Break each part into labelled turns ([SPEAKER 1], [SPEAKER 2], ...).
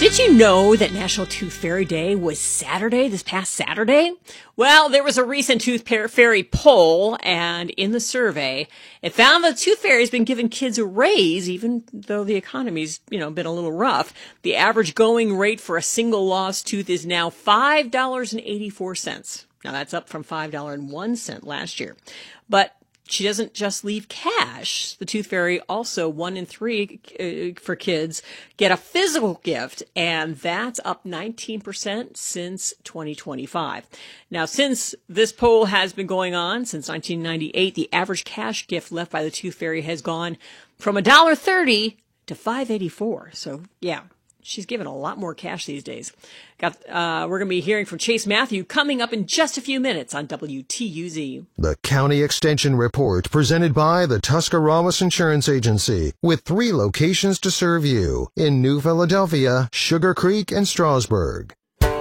[SPEAKER 1] Did you know that National Tooth Fairy Day was Saturday, this past Saturday? Well, there was a recent Tooth Fairy poll, and in the survey, it found that Tooth Fairy has been giving kids a raise, even though the economy's, been a little rough. The average going rate for a single lost tooth is now $5.84. Now, that's up from $5.01 last year. But she doesn't just leave cash. The Tooth Fairy also 1 in 3 for kids get a physical gift, and that's up 19% since 2025. Now, since this poll has been going on since 1998, the average cash gift left by the Tooth Fairy has gone from $1.30 to $5.84. So, yeah. She's given a lot more cash these days. We're going to be hearing from Chase Matthew coming up in just a few minutes on WTUZ.
[SPEAKER 2] The County Extension Report presented by the Tuscarawas Insurance Agency with 3 locations to serve you in New Philadelphia, Sugar Creek, and Strasburg.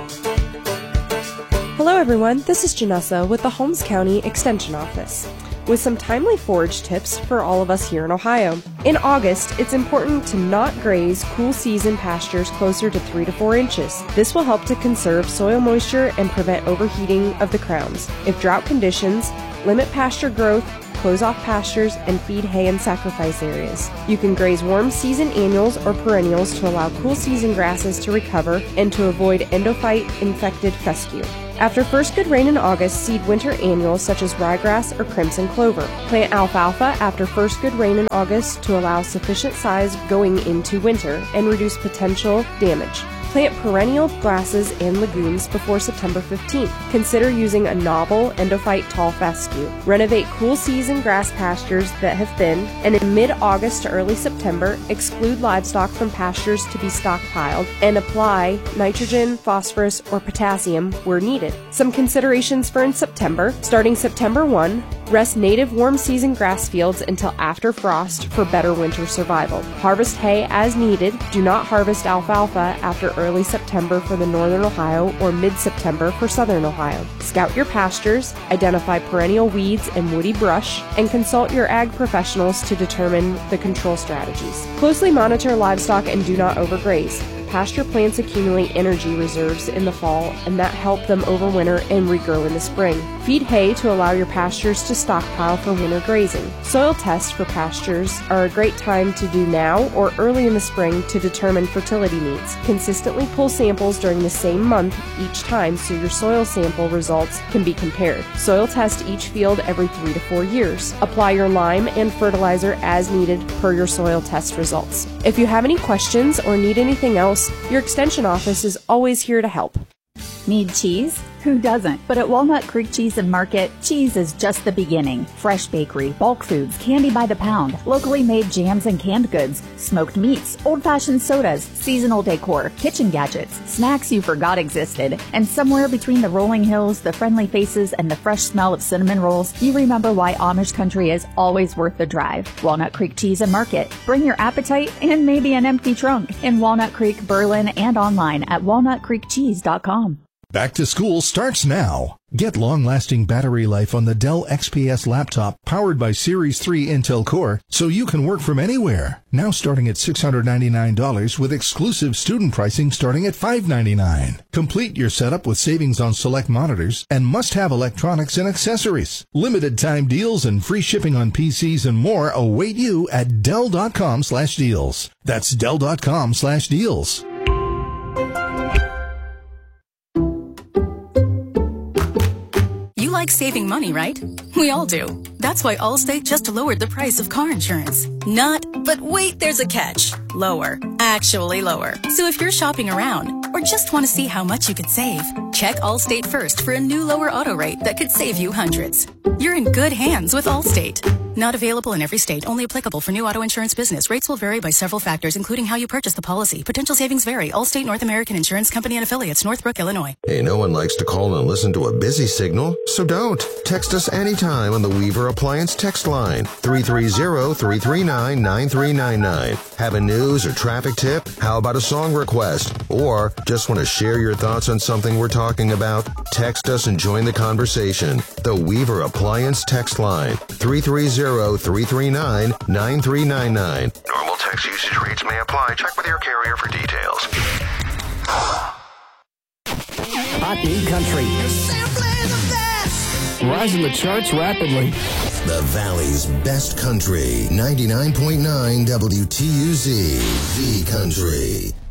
[SPEAKER 3] Hello everyone, this is Janessa with the Holmes County Extension Office, with some timely forage tips for all of us here in Ohio. In August, it's important to not graze cool season pastures closer to 3 to 4 inches. This will help to conserve soil moisture and prevent overheating of the crowns. If drought conditions, limit pasture growth, close off pastures, and feed hay in sacrifice areas. You can graze warm season annuals or perennials to allow cool season grasses to recover and to avoid endophyte infected fescue. After first good rain in August, seed winter annuals such as ryegrass or crimson clover. Plant alfalfa after first good rain in August to allow sufficient size going into winter and reduce potential damage. Plant perennial grasses and legumes before September 15th. Consider using a novel endophyte tall fescue. Renovate cool season grass pastures that have thinned, and in mid-August to early September, exclude livestock from pastures to be stockpiled and apply nitrogen, phosphorus, or potassium where needed. Some considerations for in September. Starting September 1, rest native warm season grass fields until after frost for better winter survival. Harvest hay as needed. Do not harvest alfalfa after early September for the northern Ohio or mid-September for southern Ohio. Scout your pastures, identify perennial weeds and woody brush, and consult your ag professionals to determine the control strategies. Closely monitor livestock and do not overgraze. Pasture plants accumulate energy reserves in the fall, and that help them overwinter and regrow in the spring. Feed hay to allow your pastures to stockpile for winter grazing. Soil tests for pastures are a great time to do now or early in the spring to determine fertility needs. Consistently pull samples during the same month each time so your soil sample results can be compared. Soil test each field every 3 to 4 years. Apply your lime and fertilizer as needed per your soil test results. If you have any questions or need anything else, your extension office is always here to help.
[SPEAKER 4] Need cheese? Who doesn't? But at Walnut Creek Cheese and Market, cheese is just the beginning. Fresh bakery, bulk foods, candy by the pound, locally made jams and canned goods, smoked meats, old-fashioned sodas, seasonal decor, kitchen gadgets, snacks you forgot existed, and somewhere between the rolling hills, the friendly faces, and the fresh smell of cinnamon rolls, you remember why Amish country is always worth the drive. Walnut Creek Cheese and Market. Bring your appetite and maybe an empty trunk in Walnut Creek, Berlin, and online at walnutcreekcheese.com.
[SPEAKER 5] Back to school starts now. Get long-lasting battery life on the Dell XPS laptop powered by Series 3 Intel Core so you can work from anywhere. Now starting at $699 with exclusive student pricing starting at $599. Complete your setup with savings on select monitors and must-have electronics and accessories. Limited time deals and free shipping on PCs and more await you at Dell.com/deals. That's Dell.com/deals.
[SPEAKER 6] You like saving money, right? We all do. That's why Allstate just lowered the price of car insurance. Not, but wait, there's a catch. Lower. Actually lower. So if you're shopping around or just want to see how much you could save, check Allstate first for a new lower auto rate that could save you hundreds. You're in good hands with Allstate. Not available in every state. Only applicable for new auto insurance business. Rates will vary by several factors, including how you purchase the policy. Potential savings vary. Allstate North American Insurance Company and affiliates, Northbrook, Illinois.
[SPEAKER 2] Hey, no one likes to call and listen to a busy signal, so don't. Text us anytime on the Weaver Appliance text line, 330-339-9399. Have a news or traffic tip? How about a song request? Or just want to share your thoughts on something we're talking about? Text us and join the conversation. The Weaver Appliance text line, 330-339-9399. Normal text usage rates may apply. Check with your carrier for details.
[SPEAKER 7] Hot new country. Rising the charts rapidly.
[SPEAKER 2] The Valley's best country. 99.9 WTUZ. The Country.